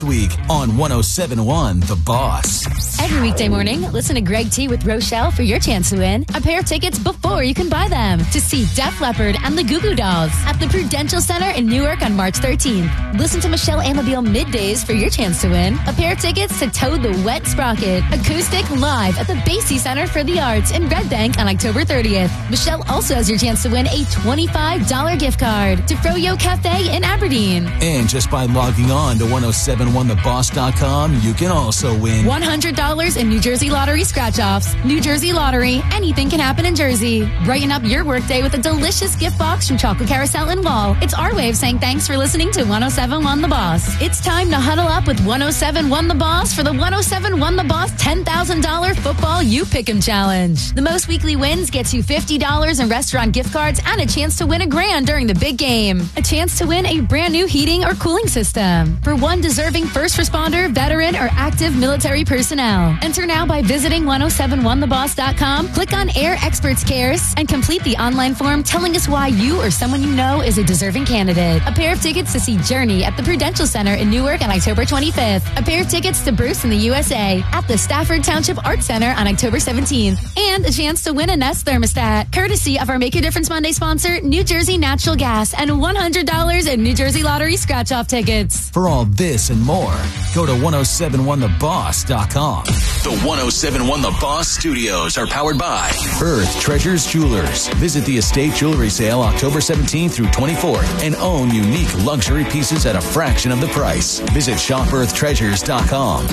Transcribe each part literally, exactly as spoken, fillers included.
Week on one oh seven point one The Boss. Every weekday morning, listen to Greg T with Rochelle for your chance to win a pair of tickets before you can buy them to see Def Leppard and the Goo Goo Dolls at the Prudential Center in Newark on March thirteenth. Listen to Michelle Amabile middays for your chance to win a pair of tickets to Toad the Wet Sprocket acoustic live at the Basie Center for the Arts in Red Bank on October thirtieth. Michelle also has your chance to win a twenty-five dollars gift card to Froyo Cafe in Aberdeen. And just by logging on to one oh seven point one the boss dot com, you can also win one hundred dollars in New Jersey Lottery scratch-offs. New Jersey Lottery, anything can happen in Jersey. Brighten up your workday with a delicious gift box from Chocolate Carousel and Wall. It's our way of saying thanks for listening to one oh seven point one The Boss. It's time to huddle up with one oh seven point one The Boss for the one oh seven point one The Boss ten thousand dollars Football You Pick 'em Challenge. The most weekly wins gets you fifty dollars in restaurant gift cards and a chance to win a grand during the big game. A chance to win a brand new heating or cooling system for one deserving first responder, veteran, or active military personnel. Enter now by visiting one oh seven point one the boss dot com, click on Air Experts Cares, and complete the online form telling us why you or someone you know is a deserving candidate. A pair of tickets to see Journey at the Prudential Center in Newark on October twenty-fifth. A pair of tickets to Bruce in the U S A at the Stafford Township Arts Center on October seventeenth. And a chance to win a Nest thermostat, courtesy of our Make a Difference Monday sponsor, New Jersey Natural Gas, and one hundred dollars in New Jersey Lottery scratch-off tickets. For all this and more, go to one oh seven point one the boss dot com. The one oh seven point one The Boss Studios are powered by Earth Treasures Jewelers. Visit the Estate Jewelry Sale October seventeenth through twenty-fourth and own unique luxury pieces at a fraction of the price. Visit shop earth treasures dot com.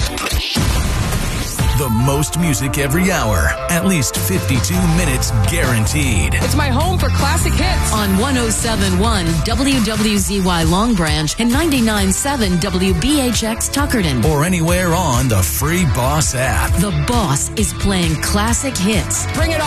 The most music every hour. At least fifty-two minutes guaranteed. It's my home for classic hits. On one oh seven point one W W Z Y Long Branch and ninety-nine point seven W B H X Tuckerton. Or anywhere on the free Boss app. The Boss is playing classic hits. Bring it on.